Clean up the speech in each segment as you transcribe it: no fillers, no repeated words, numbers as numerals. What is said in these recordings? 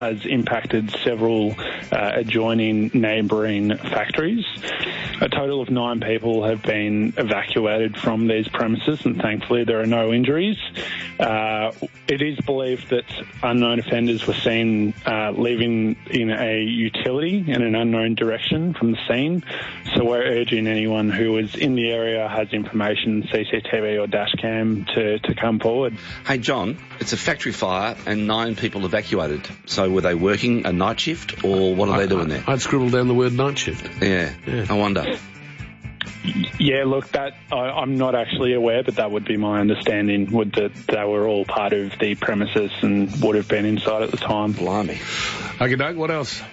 has impacted several adjoining neighbouring factories. A total of 9 people have been evacuated from these premises, and thankfully there are no injuries. It is believed that unknown offenders were seen leaving in a utility in an unknown direction from the scene. So we're urging anyone who is in the area, has information, CCTV or dash cam, to come forward. Hey, John, it's a factory fire and 9 people evacuated. So were they working a night shift, or what are they doing there? I'd scribbled down the word night shift. Yeah. I wonder. Yeah, look, that I'm not actually aware, but that would be my understanding, that they were all part of the premises and would have been inside at the time. Blimey. Okay, Doug, what else?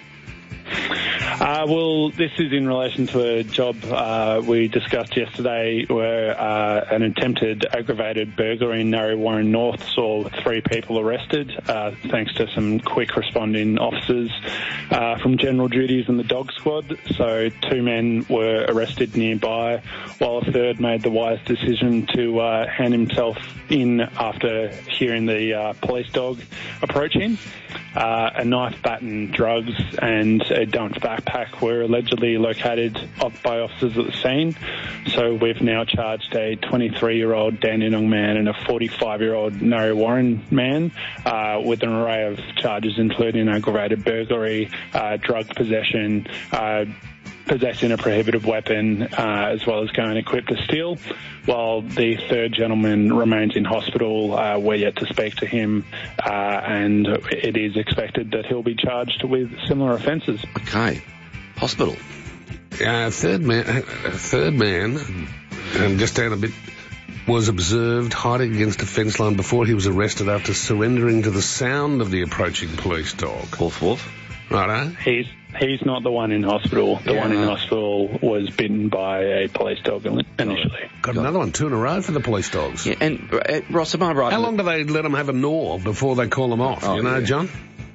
Well, this is in relation to a job we discussed yesterday where an attempted aggravated burglary in Narre Warren North saw 3 people arrested thanks to some quick responding officers from general duties and the dog squad. So 2 men were arrested nearby, while a third made the wise decision to hand himself in after hearing the police dog approaching. A knife, baton, drugs and a dumped backpack were allegedly located by officers at the scene. So we've now charged a 23-year-old Dandenong man and a 45-year-old Narre Warren man with an array of charges including aggravated burglary, drug possession, possessing a prohibited weapon, as well as going equipped to steal, while the third gentleman remains in hospital. We're yet to speak to him, and it is expected that he'll be charged with similar offences. Okay. Hospital. Third man, just down a bit, was observed hiding against a fence line before he was arrested after surrendering to the sound of the approaching police dog. Woof. Righto. He's not the one in hospital. The one in hospital was bitten by a police dog initially. Got another one, 2 in a row for the police dogs. Yeah, and Ross, am I right? How long do they let them have a gnaw before they call them off? John?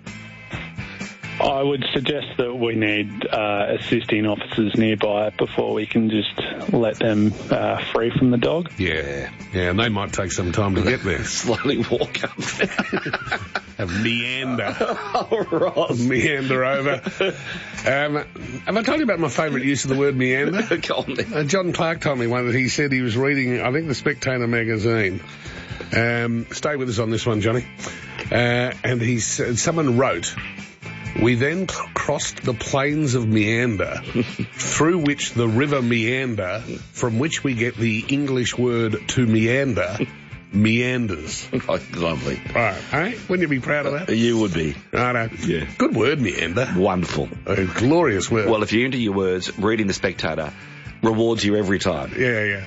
I would suggest that we need assisting officers nearby before we can just let them free from the dog. Yeah, and they might take some time to get there. Slowly walk up there. A meander. Oh, Ross. Meander over. Have I told you about my favourite use of the word meander? Go on then. John Clark told me one that he said he was reading, I think, the Spectator magazine. Stay with us on this one, Johnny. And he said, someone wrote, "We then crossed the plains of Meander, through which the river Meander, from which we get the English word to meander, meanders." Oh, lovely. Right, eh? Wouldn't you be proud of that? You would be. Righto. Yeah. Good word, meander. Wonderful. A glorious word. Well, if you're into your words, reading The Spectator rewards you every time. Yeah.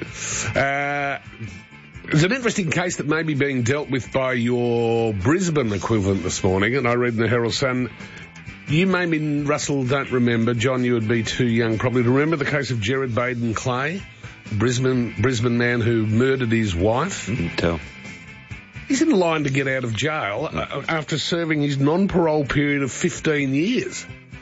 There's an interesting case that may be being dealt with by your Brisbane equivalent this morning, and I read in the Herald Sun. You maybe, Russell, don't remember. John, you would be too young probably to remember the case of Gerard Baden Clay, Brisbane man who murdered his wife. Tell. He's in line to get out of jail after serving his non-parole period of 15 years.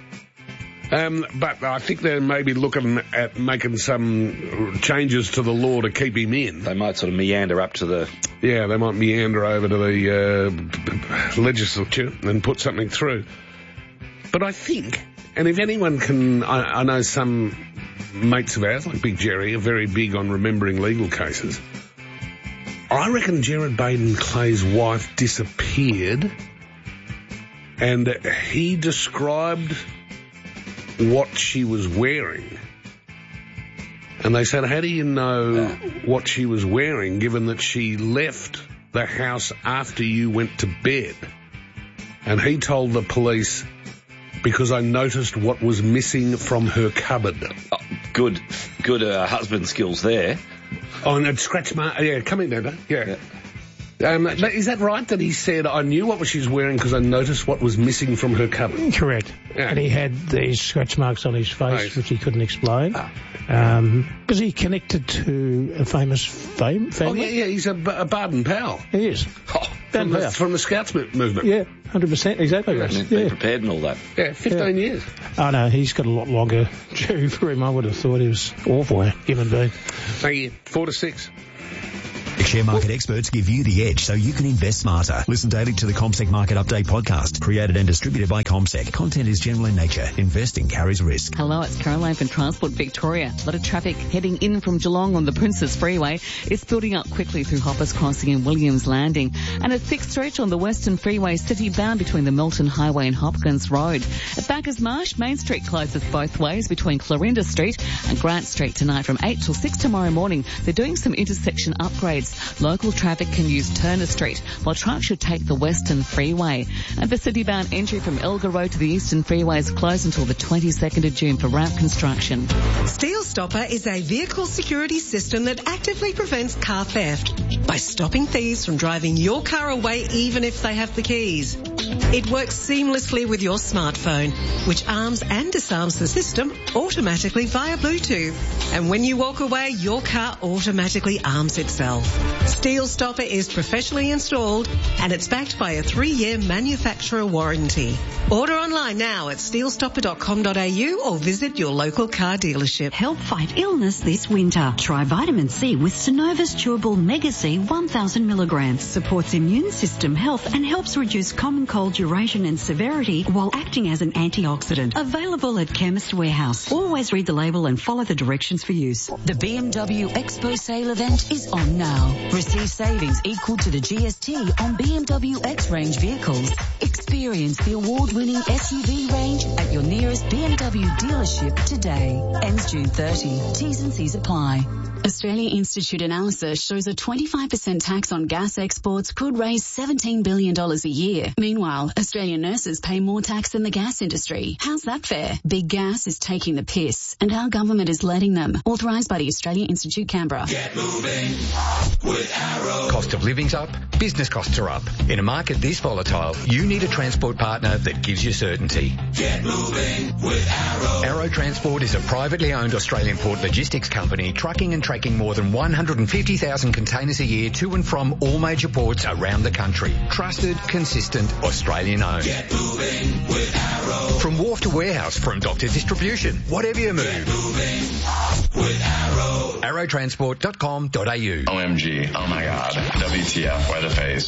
But I think they may be looking at making some changes to the law to keep him in. They might sort of meander up to the... Yeah, they might meander over to the legislature and put something through. But I think, and if anyone can, I know some mates of ours, like Big Jerry, are very big on remembering legal cases. I reckon Gerard Baden Clay's wife disappeared, and he described what she was wearing. And they said, how do you know what she was wearing, given that she left the house after you went to bed? And he told the police, because I noticed what was missing from her cupboard. Oh, good husband skills there. Oh, and scratch mark. Yeah, coming down. Yeah. Is that right that he said, I knew what she was wearing because I noticed what was missing from her cupboard? Correct. Yeah. And he had these scratch marks on his face, which he couldn't explain. Because he connected to a famous family. Oh, yeah, he's a Baden pal. He is. From the Scouts movement. Yeah, 100%, exactly. Be prepared and all that. Yeah, 15 years. Oh, no, he's got a lot longer due for him. I would have thought he was awful human being. Thank you. 4 to 6. Share market experts give you the edge so you can invest smarter. Listen daily to the CommSec Market Update podcast, created and distributed by CommSec. Content is general in nature. Investing carries risk. Hello, it's Caroline from Transport Victoria. A lot of traffic heading in from Geelong on the Princes Freeway. It's building up quickly through Hoppers Crossing and Williams Landing. And a thick stretch on the Western Freeway city-bound between the Milton Highway and Hopkins Road. At Bacchus Marsh, Main Street closes both ways between Clarinda Street and Grant Street tonight from 8 till 6 tomorrow morning. They're doing some intersection upgrades. Local traffic can use Turner Street, while trucks should take the Western Freeway. And the city-bound entry from Elgar Road to the Eastern Freeway is closed until the 22nd of June for ramp construction. Steel Stopper is a vehicle security system that actively prevents car theft by stopping thieves from driving your car away even if they have the keys. It works seamlessly with your smartphone, which arms and disarms the system automatically via Bluetooth. And when you walk away, your car automatically arms itself. Steel Stopper is professionally installed and it's backed by a 3-year manufacturer warranty. Order online now at steelstopper.com.au or visit your local car dealership. Help fight illness this winter. Try vitamin C with Synova's Chewable Mega C 1000 milligrams. Supports immune system health and helps reduce common cold duration and severity while acting as an antioxidant. Available at Chemist Warehouse. Always read the label and follow the directions for use. The BMW Expo Sale event is on now. Receive savings equal to the GST on BMW X-Range vehicles. Experience the award-winning SUV range at your nearest BMW dealership today. Ends June 30. T's and C's apply. Australia Institute analysis shows a 25% tax on gas exports could raise $17 billion a year. Meanwhile, Australian nurses pay more tax than the gas industry. How's that fair? Big Gas is taking the piss, and our government is letting them. Authorised by the Australia Institute, Canberra. Get moving with Arrow. Cost of living's up, business costs are up. In a market this volatile, you need a transport partner that gives you certainty. Get moving with Arrow. Arrow Transport is a privately owned Australian port logistics company trucking and tracking more than 150,000 containers a year to and from all major ports around the country. Trusted, consistent, Australian owned. Get moving with Arrow. From wharf to warehouse, from dock to distribution, whatever you move. Get moving with Arrow. Arrowtransport.com.au. OMG, oh my god, WTF, why the face?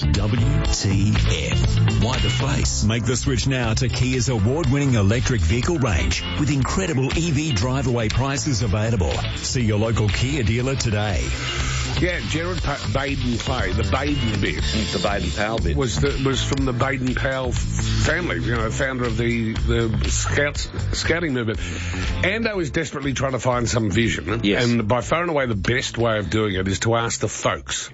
WTF. Why the face? Make the switch now to Kia's award-winning electric vehicle range with incredible EV drive-away prices available. See your local Kia dealer today. Yeah, Gerard Baden-Clay, the Baden bit. The Baden-Powell bit. Was from the Baden-Powell family, founder of the scouting movement. Ando is desperately trying to find some vision. Yes. And by far and away the best way of doing it is to ask the folks.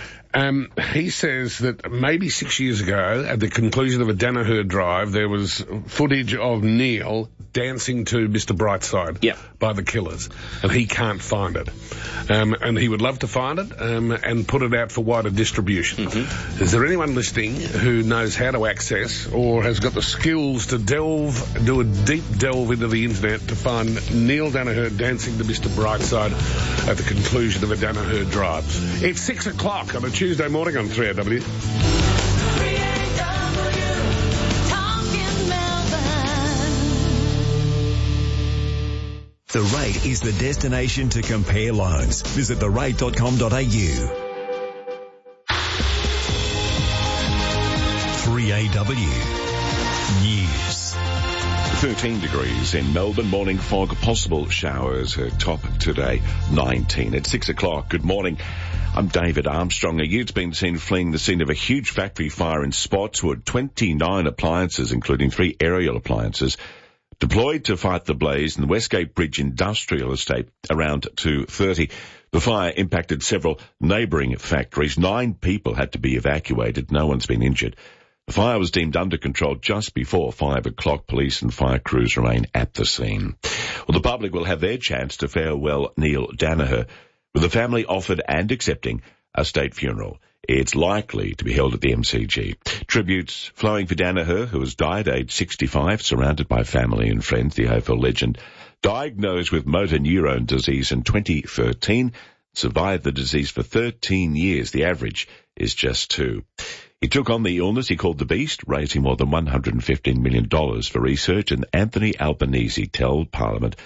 He says that maybe 6 years ago, at the conclusion of a Danaher drive, there was footage of Neil dancing to Mr. Brightside by the Killers, and he can't find it. And he would love to find it and put it out for wider distribution. Mm-hmm. Is there anyone listening who knows how to access or has got the skills to do a deep delve into the internet to find Neil Danaher dancing to Mr. Brightside at the conclusion of a Danaher drive? It's 6 o'clock on a Tuesday morning on 3AW. The Rate is the destination to compare loans. Visit therate.com.au. 3AW News. 13 degrees in Melbourne. Morning fog, possible showers. Top today, 19. At 6 o'clock, good morning. I'm David Armstrong. A youth's been seen fleeing the scene of a huge factory fire in Spotswood. 29 appliances, including 3 aerial appliances, deployed to fight the blaze in the Westgate Bridge Industrial Estate around 2:30. The fire impacted several neighbouring factories. 9 people had to be evacuated. No one's been injured. The fire was deemed under control just before 5 o'clock. Police and fire crews remain at the scene. Well, the public will have their chance to farewell Neil Danaher, with the family offered and accepting a state funeral. It's likely to be held at the MCG. Tributes flowing for Danaher, who has died aged 65, surrounded by family and friends. The AFL legend, diagnosed with motor neurone disease in 2013, survived the disease for 13 years. The average is just 2. He took on the illness he called the Beast, raising more than $115 million for research, and Anthony Albanese told Parliament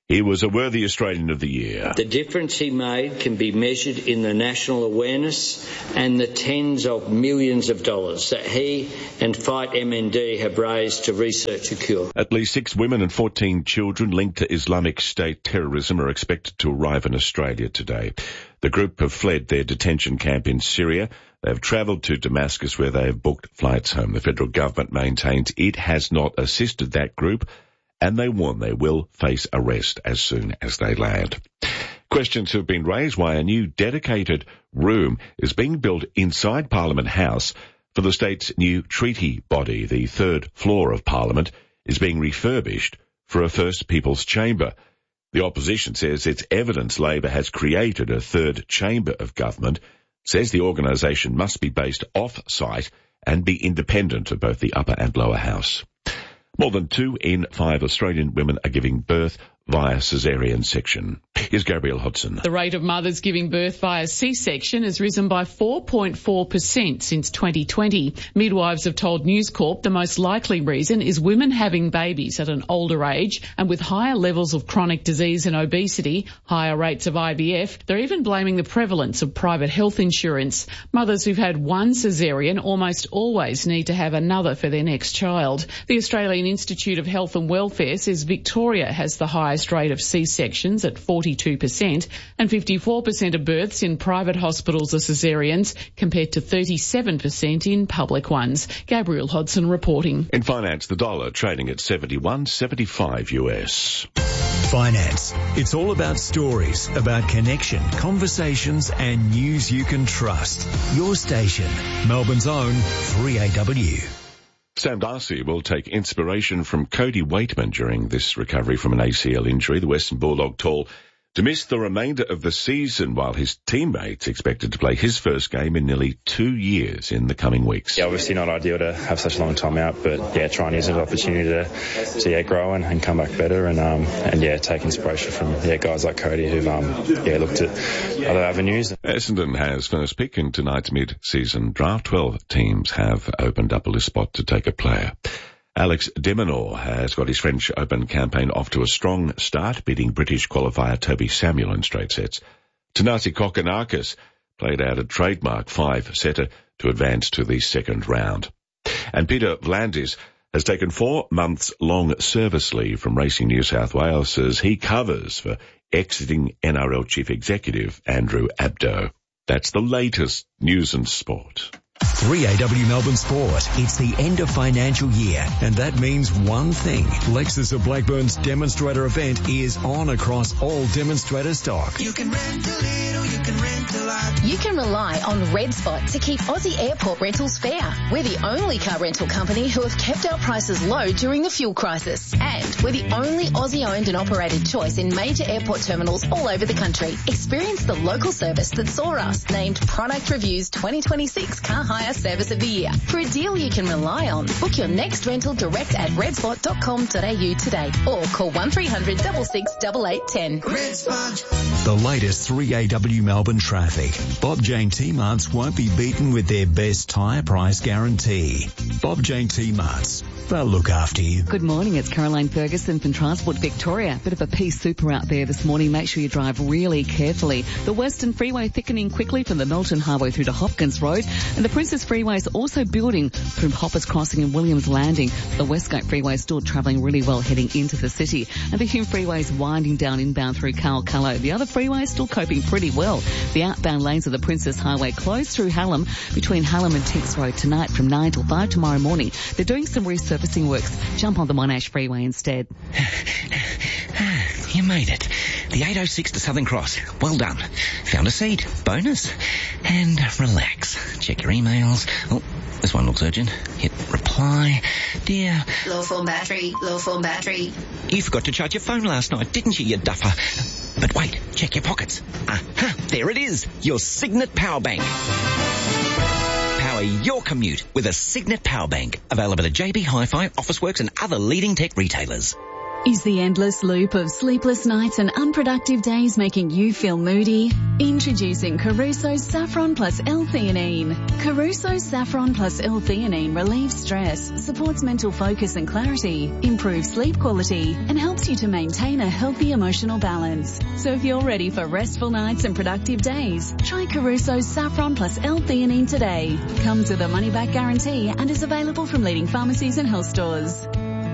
He was a worthy Australian of the Year. The difference he made can be measured in the national awareness and the tens of millions of dollars that he and Fight MND have raised to research a cure. At least 6 women and 14 children linked to Islamic State terrorism are expected to arrive in Australia today. The group have fled their detention camp in Syria. They have travelled to Damascus where they have booked flights home. The federal government maintains it has not assisted that group, and they warn they will face arrest as soon as they land. Questions have been raised why a new dedicated room is being built inside Parliament House for the state's new treaty body. The third floor of Parliament is being refurbished for a First People's Chamber. The opposition says it's evidence Labor has created a third chamber of government, says the organisation must be based off-site and be independent of both the upper and lower house. More than 2 in 5 Australian women are giving birth via caesarean section. Here's Gabrielle Hodson. The rate of mothers giving birth via C-section has risen by 4.4% since 2020. Midwives have told News Corp the most likely reason is women having babies at an older age and with higher levels of chronic disease and obesity, higher rates of IVF. They're even blaming the prevalence of private health insurance. Mothers who've had one caesarean almost always need to have another for their next child. The Australian Institute of Health and Welfare says Victoria has the highest rate of C-sections at 42% and 54% of births in private hospitals are caesareans compared to 37% in public ones. Gabrielle Hodson reporting. In finance, the dollar trading at 71.75 US. Finance. It's all about stories, about connection, conversations and news you can trust. Your station, Melbourne's own 3AW. Sam Darcy will take inspiration from Cody Waitman during this recovery from an ACL injury. The Western Bulldog tall to miss the remainder of the season while his teammates expected to play his first game in nearly 2 years in the coming weeks. Yeah, obviously not ideal to have such a long time out, but yeah, try and use it as an opportunity to grow and come back better and take inspiration from guys like Cody who've looked at other avenues. Essendon has first pick in tonight's mid-season draft. 12 teams have opened up a list spot to take a player. Alex de Minaur has got his French Open campaign off to a strong start, beating British qualifier Toby Samuel in straight sets. Thanasi Kokkinakis played out a trademark 5-setter to advance to the second round. And Peter V'landys has taken 4 months long service leave from Racing New South Wales as he covers for exiting NRL Chief Executive Andrew Abdo. That's the latest news and sport. 3AW Melbourne Sport. It's the end of financial year, and that means one thing. Lexus of Blackburn's demonstrator event is on across all demonstrator stock. You can rent a little, you can rent a lot. You can rely on Red Spot to keep Aussie airport rentals fair. We're the only car rental company who have kept our prices low during the fuel crisis. And we're the only Aussie-owned and operated choice in major airport terminals all over the country. Experience the local service that saw us named Product Review's 2026 Car Hire Service of the Year. For a deal you can rely on, book your next rental direct at redspot.com.au today or call 1300 66 8810. Red Spot. The latest 3AW Melbourne traffic. Bob Jane T-Marts won't be beaten with their best tyre price guarantee. Bob Jane T-Marts. They'll look after you. Good morning, it's Caroline Ferguson from Transport Victoria. Bit of a pea super out there this morning. Make sure you drive really carefully. The Western Freeway thickening quickly from the Melton Highway through to Hopkins Road. And the Princess Freeway is also building from Hoppers Crossing and Williams Landing. The Westgate Freeway is still travelling really well heading into the city. And the Hume Freeway is winding down inbound through Calcallo. The other freeway is still coping pretty well. The outbound lanes of the Princess Highway closed through Hallam between Hallam and Tex Road tonight from 9 till 5 tomorrow morning. They're doing some resurfacing works. Jump on the Monash Freeway instead. You made it. The 806 to Southern Cross. Well done. Found a seat. Bonus. And relax. Check your emails. Oh, this one looks urgent. Hit reply. Dear. Low form battery. Low form battery. You forgot to charge your phone last night, didn't you duffer? But wait, check your pockets. Aha, there it is. Your Signet Power Bank. Power your commute with a Signet Power Bank. Available at JB Hi-Fi, Officeworks and other leading tech retailers. Is the endless loop of sleepless nights and unproductive days making you feel moody? Introducing Caruso Saffron Plus L-theanine. Caruso Saffron Plus L-theanine relieves stress, supports mental focus and clarity, improves sleep quality, and helps you to maintain a healthy emotional balance. So if you're ready for restful nights and productive days, try Caruso Saffron Plus L-theanine today. Comes with a money-back guarantee and is available from leading pharmacies and health stores.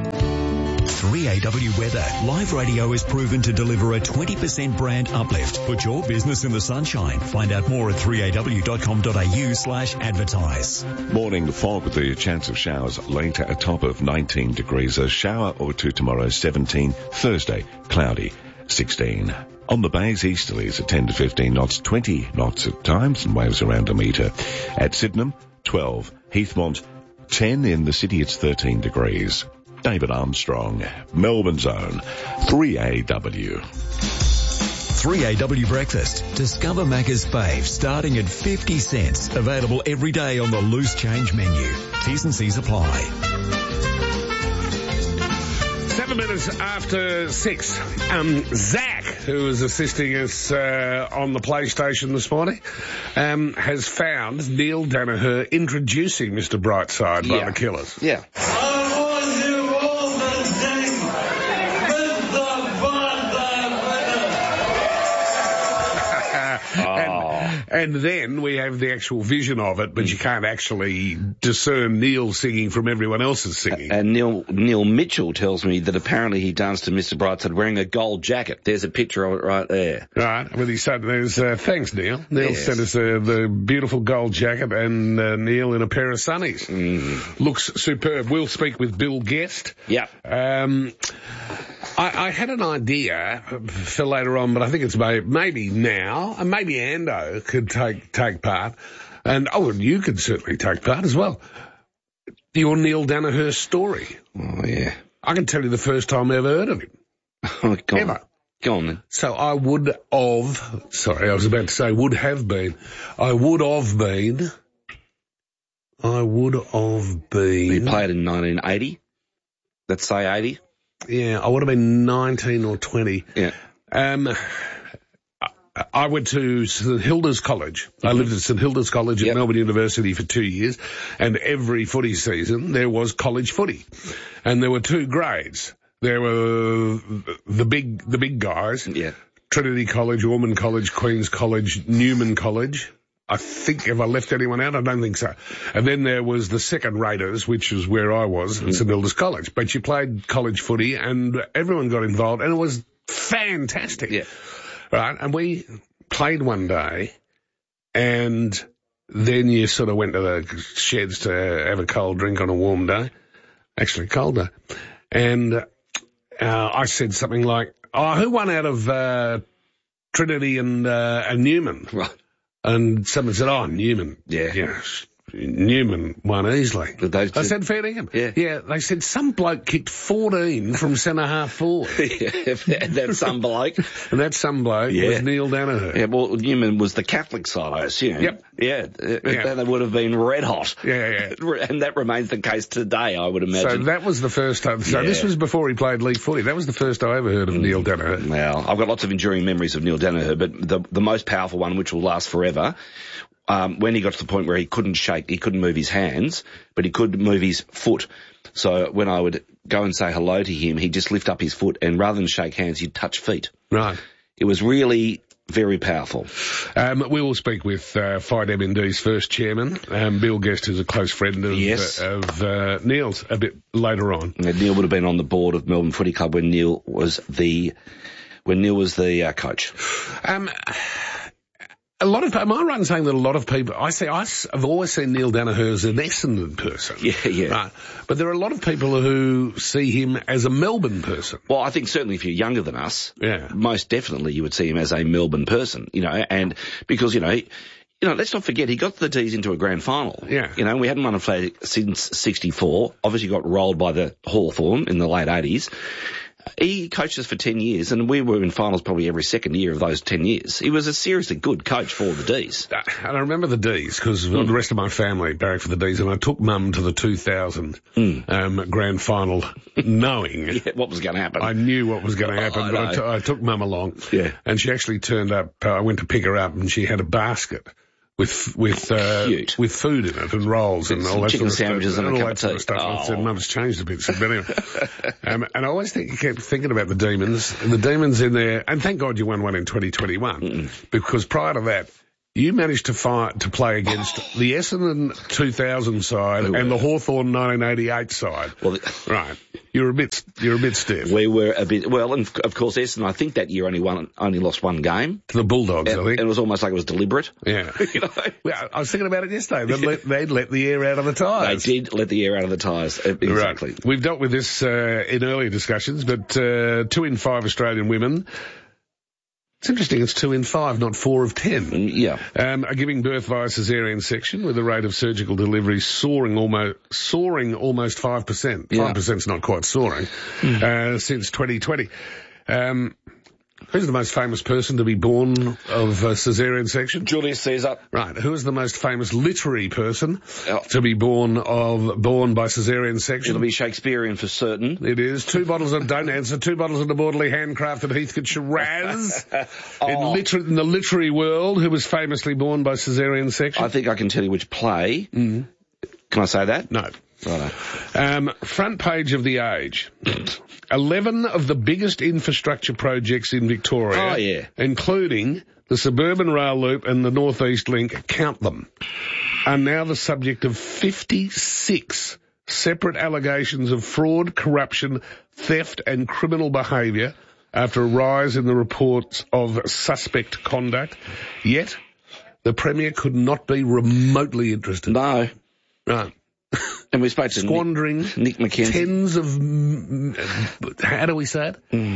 3AW Weather. Live radio is proven to deliver a 20% brand uplift. Put your business in the sunshine. Find out more at 3aw.com.au/advertise. Morning fog with the chance of showers later, a top of 19 degrees. A shower or two tomorrow, 17. Thursday, cloudy, 16. On the bays, easterlies at 10 to 15 knots, 20 knots at times, and waves around a metre. At Sydenham, 12. Heathmont, 10. In the city, it's 13 degrees. David Armstrong, Melbourne Zone, 3AW. 3AW Breakfast. Discover Macca's fave starting at 50 cents. Available every day on the loose change menu. T's and C's apply. 7 minutes after 6. Zach, who was assisting us on the PlayStation this morning, has found Neil Danaher introducing Mr. Brightside by the Killers. Yeah. And then we have the actual vision of it, but you can't actually discern Neil singing from everyone else's singing. And Neil Mitchell tells me that apparently he danced to Mr. Brightside wearing a gold jacket. There's a picture of it right there. Right. With his son, there's, thanks, Neil. Neil sent us the beautiful gold jacket and Neil in a pair of sunnies. Looks superb. We'll speak with Bill Guest. Yeah. I had an idea for later on, but I think it's maybe now, and maybe Ando could take part, and you could certainly take part as well. Your Neil Danaher story. Oh, yeah. I can tell you the first time I ever heard of him. Oh, go ever. On. Go on then. So I would have been. He played in 1980. Let's say 80. Yeah, I would have been 19 or 20. Yeah. I went to St Hilda's College. I lived at St Hilda's College at Melbourne University for 2 years, and every footy season there was college footy. And there were two grades. There were the big guys. Yeah. Trinity College, Ormond College, Queen's College, Newman College. I think, have I left anyone out? I don't think so. And then there was the second raters, which is where I was at St Hilda's College. But you played college footy and everyone got involved and it was fantastic. Yeah. Right. And we played one day and then you sort of went to the sheds to have a cold drink on a warm day. Actually, cold day. And I said something like, who won out of Trinity and Newman? Right. And someone said, Newman. Yeah. Newman won easily. I said, fair dinkum. Yeah. They said some bloke kicked 14 from centre half forward. That's some bloke. And that some bloke was Neil Danaher. Yeah, well, Newman was the Catholic side, I assume. Yep. Yeah. They would have been red hot. Yeah. And that remains the case today, I would imagine. So that was the first time. So this was before he played league footy. That was the first I ever heard of Neil Danaher. Well, I've got lots of enduring memories of Neil Danaher, but the most powerful one, which will last forever, when he got to the point where he couldn't move his hands, but he could move his foot. So when I would go and say hello to him, he'd just lift up his foot and rather than shake hands, he'd touch feet. Right. It was really very powerful. We will speak with Fight MND's first chairman, Bill Guest, who's a close friend of Neil's, a bit later on. And Neil would have been on the board of Melbourne Footy Club when Neil was the coach. Am I right in saying that a lot of people, I've always seen Neil Danaher as an Essendon person. Yeah. Right. But there are a lot of people who see him as a Melbourne person. Well, I think certainly if you're younger than us, most definitely you would see him as a Melbourne person, and because, let's not forget he got the D's into a grand final. Yeah. We hadn't won a flag since 64, obviously got rolled by the Hawthorn in the late 80s. He coached us for 10 years, and we were in finals probably every second year of those 10 years. He was a seriously good coach for the D's. And I remember the D's, because the rest of my family barracked for the D's, and I took Mum to the 2000 grand final knowing what was going to happen. I knew what was going to happen, but I took Mum along. Yeah. And she actually turned up. I went to pick her up, and she had a basket with food in it and rolls and all that chicken sort of sandwiches stuff, and a cup all of that sort tea. of stuff. And I said, Mum's changed a bit. But anyway, and I always kept thinking about the Demons in there. And thank God you won one in 2021 because prior to that, you managed to play against the Essendon 2000 side and the Hawthorn 1988 side. Well, right. You're a bit stiff. We were a bit, well, and of course Essendon, I think that year only lost one game. To the Bulldogs, I think. And it was almost like it was deliberate. Yeah. You know? Well, I was thinking about it yesterday. They'd let the air out of the tyres. They did let the air out of the tyres. Exactly. Right. We've dealt with this in earlier discussions, but 2 in 5 Australian women. It's interesting, it's 2 in 5, not 4 of 10. Yeah. Are giving birth via caesarean section with the rate of surgical delivery soaring almost 5%. Yeah. 5%'s not quite soaring, since 2020. Who's the most famous person to be born of caesarean section? Julius Caesar. Right. Who is the most famous literary person to be born by caesarean section? It'll be Shakespearean for certain. It is. 2 bottles of, don't answer, 2 bottles of debauchery handcrafted Heathcote Shiraz. In the literary world, who was famously born by caesarean section? I think I can tell you which play. Can I say that? No. Righto. Front page of The Age. 11 of the biggest infrastructure projects in Victoria, including the Suburban Rail Loop and the North East Link, count them, are now the subject of 56 separate allegations of fraud, corruption, theft and criminal behaviour after a rise in the reports of suspect conduct. Yet, the Premier could not be remotely interested. No. Right. And we spoke to squandering Nick McKenzie. Tens of, how do we say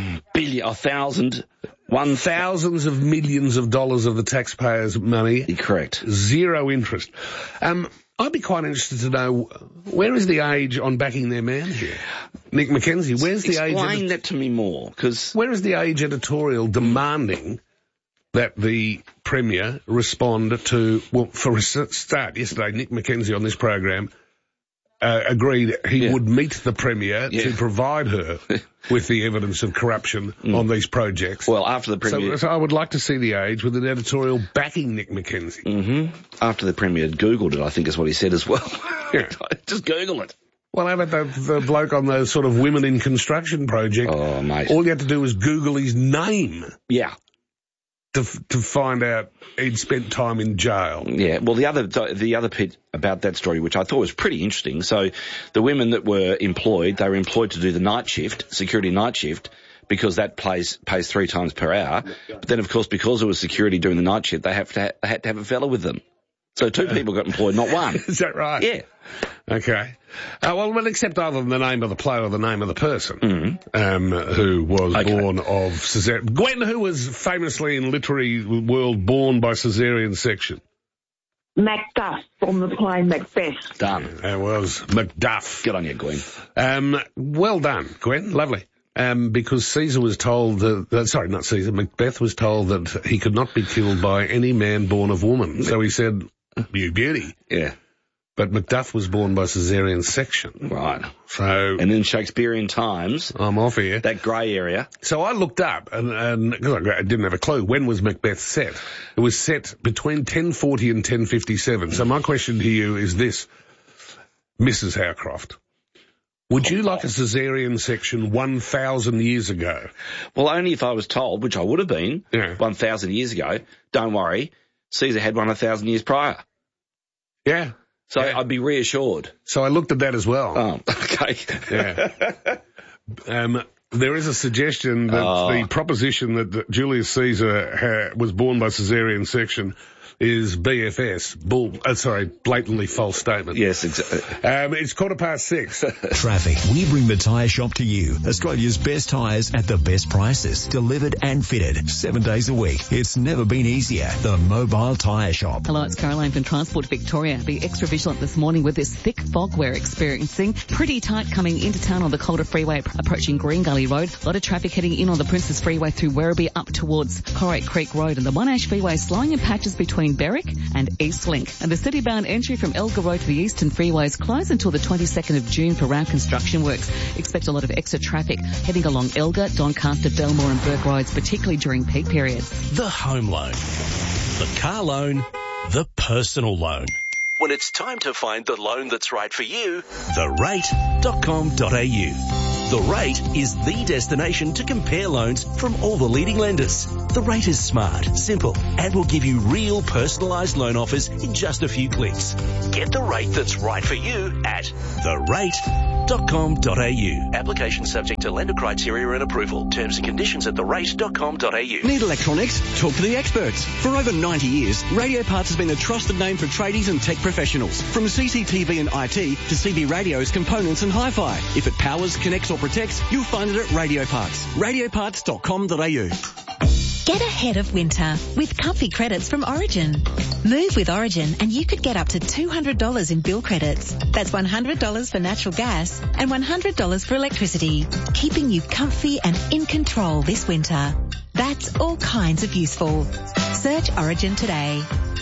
it? Thousands of millions of dollars of the taxpayers' money. Correct. Zero interest. I'd be quite interested to know, where is The Age on backing their man here? Nick McKenzie, where's The Age? Explain that to me more, because... Where is The Age editorial demanding that the Premier respond to, well, for a start, yesterday, Nick McKenzie on this program agreed he would meet the Premier to provide her with the evidence of corruption on these projects. Well, after the Premier... So I would like to see The Age with an editorial backing Nick McKenzie. After the Premier had Googled it, I think is what he said as well. Yeah. Just Google it. Well, how about the bloke on the sort of women in construction project? Oh, mate. All you had to do was Google his name. Yeah. To find out he'd spent time in jail. Yeah, well, the other bit about that story, which I thought was pretty interesting, so the women that were employed, they were employed to do the night shift, security night shift, because that pays 3 times per hour. But then, of course, because it was security doing the night shift, they had to have a fella with them. So 2 people got employed, not 1. Is that right? Yeah. Okay. Well, except other than the name of the player or the name of the person, who was born of caesarean. Gwen, who was famously in literary world born by caesarean section. Macduff from the play Macbeth. Done. That was Macduff. Good on you, Gwen. Well done, Gwen. Lovely. Because Caesar was told Macbeth was told that he could not be killed by any man born of woman. So he said, you beauty. Yeah. But Macduff was born by caesarean section. Right. So. And in Shakespearean times. I'm off here. That grey area. So I looked up and cause I didn't have a clue. When was Macbeth set? It was set between 1040 and 1057. So my question to you is this, Mrs. Howcroft. Would you like a caesarean section 1,000 years ago? Well, only if I was told, which I would have been 1,000 years ago, don't worry, Caesar had one 1,000 years prior. Yeah. So I'd be reassured. So I looked at that as well. Oh, okay. Yeah. There is a suggestion that the proposition that Julius Caesar was born by caesarean section is BFS. Blatantly false statement. Yes, exactly. It's 6:15. Traffic. We bring the tyre shop to you. Australia's best tyres at the best prices. Delivered and fitted 7 days a week. It's never been easier. The Mobile Tyre Shop. Hello, it's Caroline from Transport Victoria. Be extra vigilant this morning with this thick fog we're experiencing. Pretty tight coming into town on the Calder Freeway approaching Green Gully Road. A lot of traffic heading in on the Princes Freeway through Werribee up towards Corrick Creek Road, and the Monash Freeway slowing in patches between Berwick and Eastlink. And the city-bound entry from Elgar Road to the Eastern Freeway is closed until the 22nd of June for round construction works. Expect a lot of extra traffic heading along Elgar, Doncaster, Belmore and Burke Roads, particularly during peak periods. The home loan, the car loan, the personal loan. When it's time to find the loan that's right for you, therate.com.au. The Rate is the destination to compare loans from all the leading lenders. The Rate is smart, simple, and will give you real personalised loan offers in just a few clicks. Get the rate that's right for you at therate.com.au. Application subject to lender criteria and approval. Terms and conditions at therate.com.au. Need electronics? Talk to the experts. For over 90 years, Radio Parts has been a trusted name for tradies and tech professionals. From CCTV and IT to CB radios, components and hi-fi. If it powers, connects or protects, you'll find it at Radio Parts. Radioparts.com.au. Get ahead of winter with comfy credits from Origin. Move with Origin and you could get up to $200 in bill credits. That's $100 for natural gas and $100 for electricity, keeping you comfy and in control this winter. That's all kinds of useful. Search Origin today.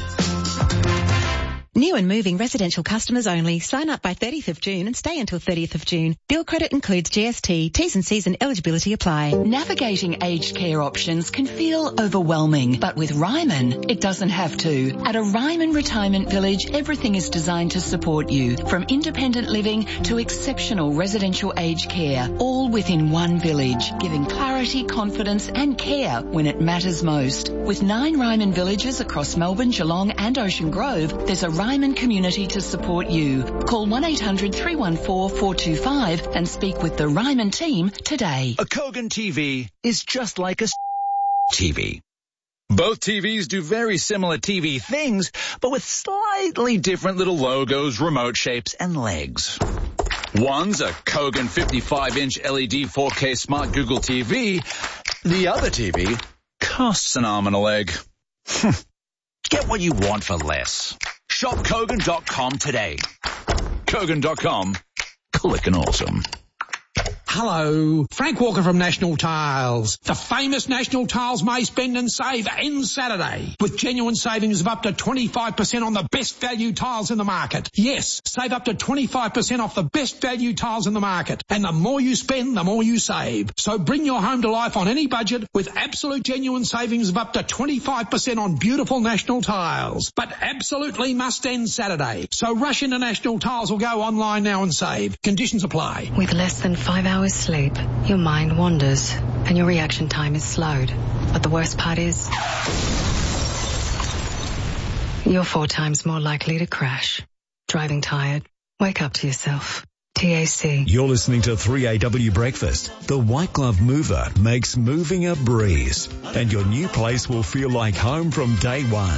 New and moving residential customers only. Sign up by 30th of June and stay until 30th of June. Bill credit includes GST. T's and C's and eligibility apply. Navigating aged care options can feel overwhelming, but with Ryman, it doesn't have to. At a Ryman Retirement Village, everything is designed to support you, from independent living to exceptional residential aged care, all within one village, giving clarity, confidence and care when it matters most. With 9 Ryman villages across Melbourne, Geelong and Ocean Grove, there's a Ryman community to support you. Call 1-800-314-425 and speak with the Ryman team today. A Kogan TV is just like a TV. Both TVs do very similar TV things, but with slightly different little logos, remote shapes, and legs. One's a Kogan 55-inch LED 4K smart Google TV. The other TV costs an arm and a leg. Get what you want for less. Shop Kogan.com today. Kogan.com. Clickin' awesome. Hello, Frank Walker from National Tiles. The famous National Tiles May Spend and Save ends Saturday with genuine savings of up to 25% on the best value tiles in the market. Yes, save up to 25% off the best value tiles in the market. And the more you spend, the more you save. So bring your home to life on any budget with absolute genuine savings of up to 25% on beautiful National Tiles. But absolutely must end Saturday. So rush into National Tiles or go online now and save. Conditions apply. With less than 5 hours sleep, your mind wanders and your reaction time is slowed. But the worst part is, you're 4 times more likely to crash. Driving tired? Wake up to yourself. TAC. You're listening to 3AW Breakfast. The White Glove Mover makes moving a breeze. And your new place will feel like home from day one.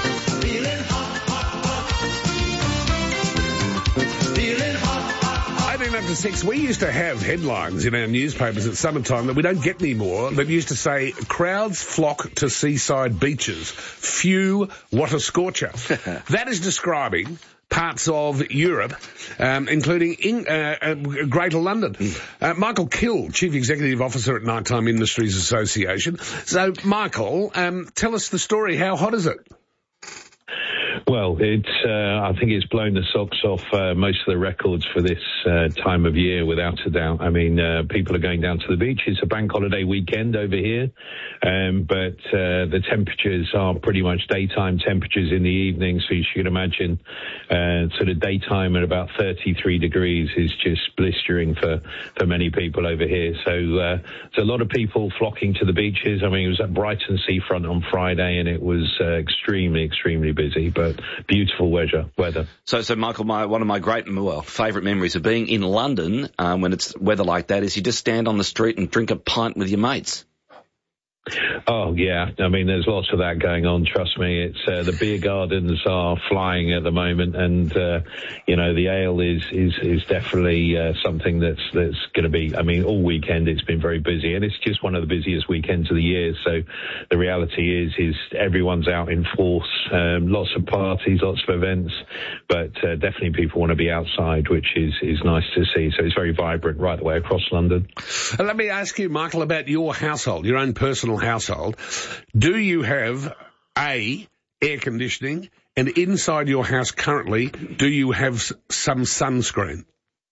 After 6, we used to have headlines in our newspapers at summertime that we don't get anymore that used to say, crowds flock to seaside beaches. Phew, what a scorcher. That is describing parts of Europe, including Greater London. Michael Kill, Chief Executive Officer at Nighttime Industries Association. So, Michael, tell us the story. How hot is it? Well, I think it's blown the socks off most of the records for this time of year, without a doubt. I mean, people are going down to the beach. It's a bank holiday weekend over here, but the temperatures are pretty much daytime temperatures in the evening, so you should imagine sort of daytime at about 33 degrees is just blistering for many people over here. So there's a lot of people flocking to the beaches. I mean, it was at Brighton seafront on Friday, and it was extremely, extremely busy, but beautiful weather. So Michael, one of my great, favourite memories of being in London when it's weather like that is you just stand on the street and drink a pint with your mates. Oh, yeah. I mean, there's lots of that going on, trust me. It's the beer gardens are flying at the moment, and, you know, the ale is definitely something that's going to be, I mean, all weekend it's been very busy, and it's just one of the busiest weekends of the year. So the reality is everyone's out in force, lots of parties, lots of events, but definitely people want to be outside, which is nice to see. So it's very vibrant right the way across London. Let me ask you, Michael, about your household, your own personal household. Do you have air conditioning, and inside your house currently, do you have some sunscreen?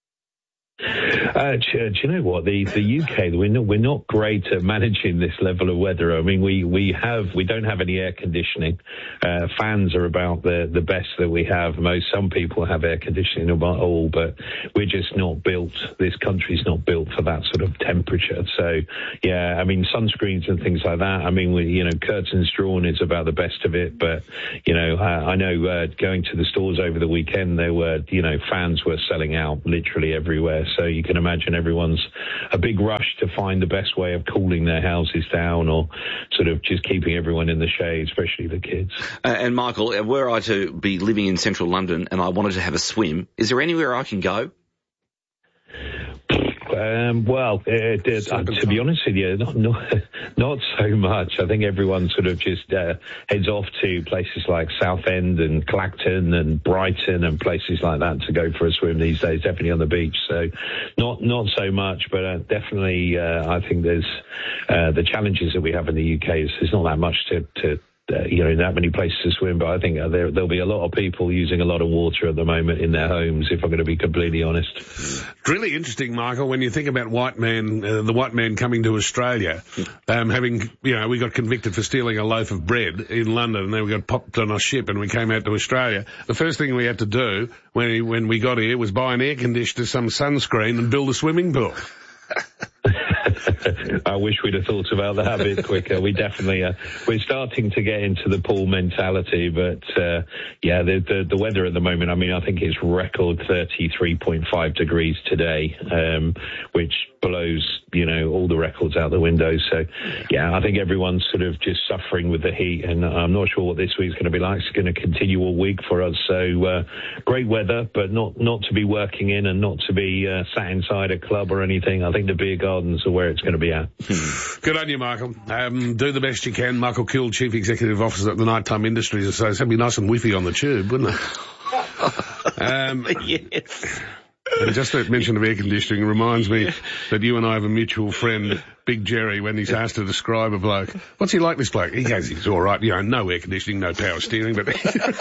Do you know what? The UK, we're not great at managing this level of weather. I mean, we don't have any air conditioning. Fans are about the best that we have. Some people have air conditioning, about all, but we're just not built. This country's not built for that sort of temperature. So, yeah, I mean, sunscreens and things like that. I mean, curtains drawn is about the best of it. But, I know going to the stores over the weekend, there were, fans were selling out literally everywhere. So you can imagine everyone's a big rush to find the best way of cooling their houses down, or sort of just keeping everyone in the shade, especially the kids. And Michael, were I to be living in central London and I wanted to have a swim, is there anywhere I can go? To be honest with you, not so much. I think everyone sort of just heads off to places like Southend and Clacton and Brighton and places like that to go for a swim these days, definitely on the beach. So not so much, but definitely I think there's the challenges that we have in the UK is there's not that much to that many places to swim, but I think there'll be a lot of people using a lot of water at the moment in their homes, if I'm going to be completely honest. It's really interesting, Michael, when you think about the white man coming to Australia, we got convicted for stealing a loaf of bread in London, and then we got popped on a ship and we came out to Australia. The first thing we had to do when we got here was buy an air conditioner, some sunscreen, and build a swimming pool. I wish we'd have thought about that a bit quicker. We definitely we're starting to get into the pool mentality, but the weather at the moment, I mean, I think it's record 33.5 degrees today, which blows all the records out the window. So I think everyone's sort of just suffering with the heat, and I'm not sure what this week's going to be like. It's going to continue all week for us. So great weather, but not to be working in and not to be sat inside a club or anything. I think the beer gardens are where it's going to be at. Good on you, Michael. Do the best you can. Michael Kuhl, Chief Executive Officer at the Nighttime Industries Association. That'd be nice and whiffy on the tube, wouldn't it? Yes. And just that mention of air conditioning reminds me that you and I have a mutual friend, Big Jerry, when he's asked to describe a bloke. What's he like, this bloke? He goes, he's all right. No air conditioning, no power steering, but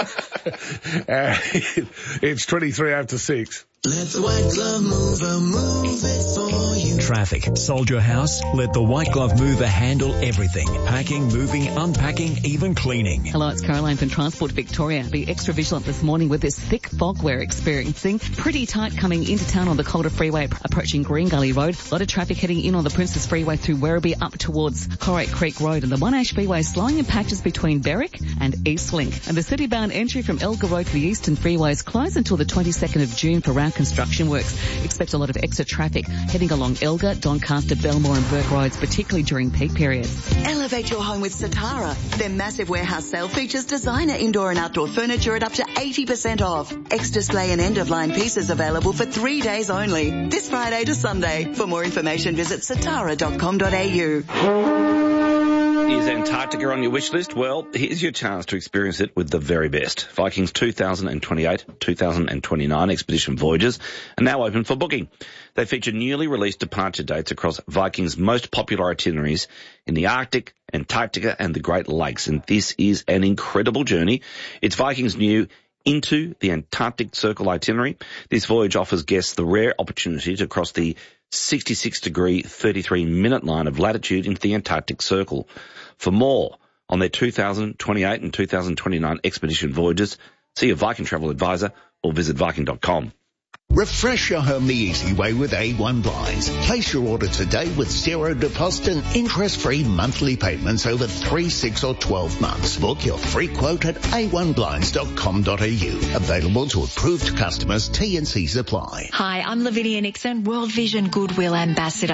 it's 23 after 6. Let the White Glove Mover move it for you. Traffic. Sold your house? Let the White Glove Mover handle everything. Packing, moving, unpacking, even cleaning. Hello, it's Caroline from Transport Victoria. Be extra vigilant this morning with this thick fog we're experiencing. Pretty tight coming into town on the Calder Freeway approaching Green Gully Road. A lot of traffic heading in on the Princess Freeway through Werribee up towards Corate Creek Road, and the Monash Freeway slowing in patches between Berwick and Eastlink. And the city-bound entry from Elgar Road to the Eastern Freeway is closed until the 22nd of June for round construction works. Expect a lot of extra traffic heading along Elgar, Doncaster, Belmore and Burke Roads, particularly during peak periods. Elevate your home with Satara. Their massive warehouse sale features designer indoor and outdoor furniture at up to 80% off. Ex-display and end-of-line pieces available for 3 days only. This Friday to Sunday. For more information, visit satara.com.au. Is Antarctica on your wish list? Well, here's your chance to experience it with the very best. Viking's 2028-2029 expedition voyages are now open for booking. They feature newly released departure dates across Viking's most popular itineraries in the Arctic, Antarctica and the Great Lakes. And this is an incredible journey. It's Viking's new Into the Antarctic Circle itinerary. This voyage offers guests the rare opportunity to cross the 66-degree, 33-minute line of latitude into the Antarctic Circle. For more on their 2028 and 2029 expedition voyages, see a Viking travel advisor or visit Viking.com. Refresh your home the easy way with A1 Blinds. Place your order today with zero deposit and interest-free monthly payments over 3, 6 or 12 months. Book your free quote at a1blinds.com.au. Available to approved customers. T&Cs apply. Hi, I'm Lavinia Nixon, World Vision Goodwill Ambassador.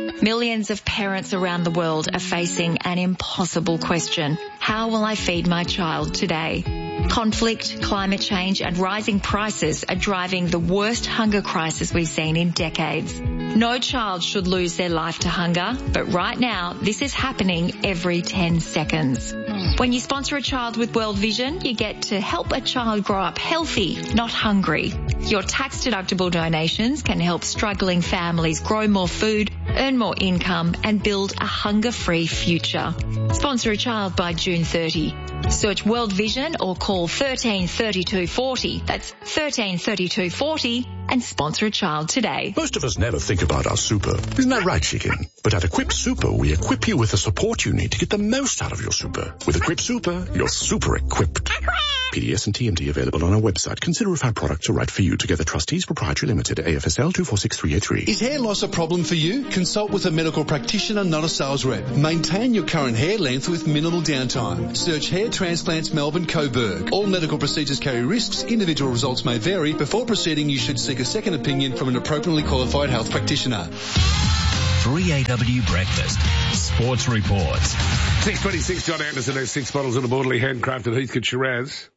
Millions of parents around the world are facing an impossible question. How will I feed my child today? Conflict, climate change and rising prices are driving the worst hunger crisis we've seen in decades. No child should lose their life to hunger, but right now this is happening every 10 seconds. When you sponsor a child with World Vision, you get to help a child grow up healthy, not hungry. Your tax-deductible donations can help struggling families grow more food, earn more income and build a hunger-free future. Sponsor a child by June 30. Search World Vision or call 133240. That's 133240 and sponsor a child today. Most of us never think about our super. Isn't that right, Chicken? But at Equip Super, we equip you with the support you need to get the most out of your super. With Equip Super, you're super equipped. PDS and TMD available on our website. Consider if our products are right for you. Together Trustees Proprietary Limited, AFSL 246383. Is hair loss a problem for you? Consult with a medical practitioner, not a sales rep. Maintain your current hair length with minimal downtime. Search Hair Transplants Melbourne Coburg. All medical procedures carry risks. Individual results may vary. Before proceeding, you should seek a second opinion from an appropriately qualified health practitioner. 3AW Breakfast. Sports Reports. 6:26, John Anderson has 6 bottles of the Borderly handcrafted Heathcote Shiraz.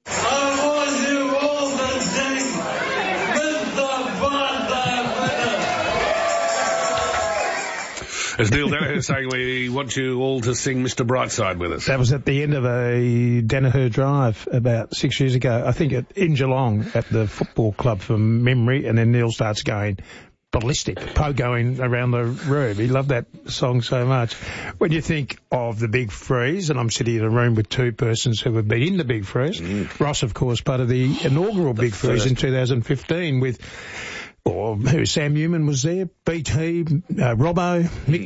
As Neil Danaher saying, we want you all to sing Mr. Brightside with us. That was at the end of a Danaher drive about 6 years ago, I think in Geelong at the football club from memory, and then Neil starts going ballistic, pogoing around the room. He loved that song so much. When you think of the Big Freeze, and I'm sitting in a room with two persons who have been in the Big Freeze, Ross, of course, part of the inaugural Big Freeze in 2015 with... Sam Newman was there, BT, Robbo, Mick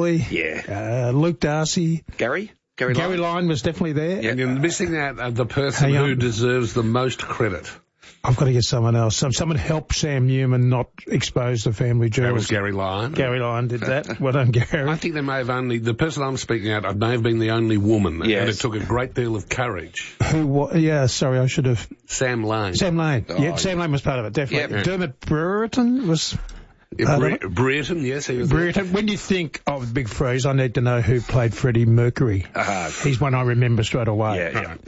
Malloy, Luke Darcy. Gary Lyon was definitely there. Yeah, and you're missing out the person who deserves the most credit. I've got to get someone else. Someone help Sam Newman not expose the family jewels. That was Gary Lyon. Gary Lyon did that. Well done, Gary. I think they may have the person I'm speaking out, may have been the only woman. Yes. And it took a great deal of courage. I should have. Sam Lane. Sam Lane. Sam Lane was part of it, definitely. Yeah. Dermot Brereton was... Brereton, yes, he was Brereton. When you think of Big Freeze, I need to know who played Freddie Mercury. He's one I remember straight away. Yeah, right.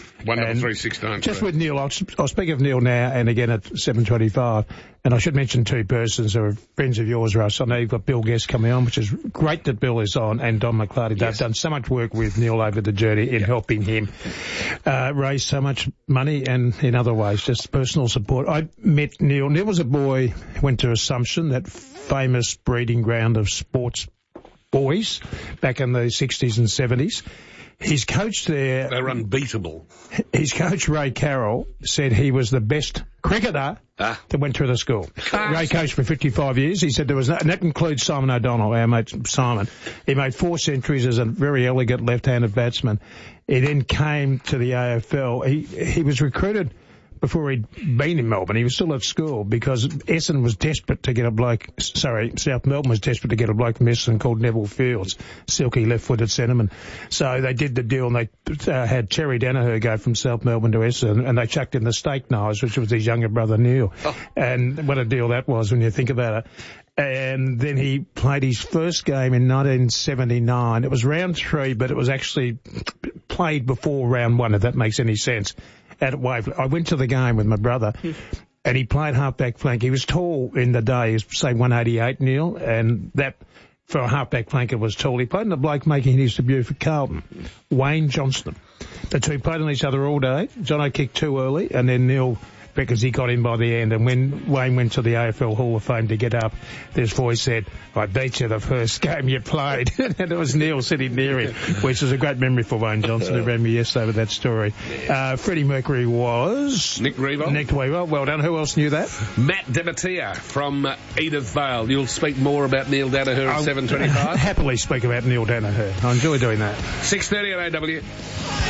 13369. Just with Neil, I'll speak of Neil now and again at 7:25. And I should mention two persons who are friends of yours, Russ. I know you've got Bill Guest coming on, which is great that Bill is on, and Don McClarty. They've done so much work with Neil over the journey in helping him raise so much money and in other ways, just personal support. I met Neil. Neil was a boy, went to Assumption, that famous breeding ground of sports boys back in the 60s and 70s. His coach there... They were unbeatable. His coach, Ray Carroll, said he was the best cricketer that went through the school. Ray coached for 55 years. He said there was... And that includes Simon O'Donnell, our mate Simon. He made 4 centuries as a very elegant left-handed batsman. He then came to the AFL. He was recruited... Before he'd been in Melbourne, he was still at school because Essendon was desperate to get a bloke, South Melbourne was desperate to get a bloke from Essendon called Neville Fields, silky left-footed centreman. So they did the deal and they had Terry Danaher go from South Melbourne to Essendon and they chucked in the steak knives, which was his younger brother Neil. And what a deal that was when you think about it. And then he played his first game in 1979. It was round 3, but it was actually played before round 1, if that makes any sense. At Waverley. I went to the game with my brother, and he played half-back flank. He was tall in the day, he was, say, 188, Neil, and that, for a half-back flanker, was tall. He played in the bloke making his debut for Carlton, Wayne Johnston. The two played on each other all day. Jono kicked too early, and then Neil... because he got in by the end. And when Wayne went to the AFL Hall of Fame to get up, this voice said, I beat you the first game you played. And it was Neil sitting near him, which is a great memory for Wayne Johnson, who ran me yesterday with that story. Freddie Mercury was... Nick Revo. Nick Revo. Well done. Who else knew that? Matt Demetia from Edith Vale. You'll speak more about Neil Danaher at 7:25? Happily speak about Neil Danaher. I enjoy doing that. 6:30 on AW.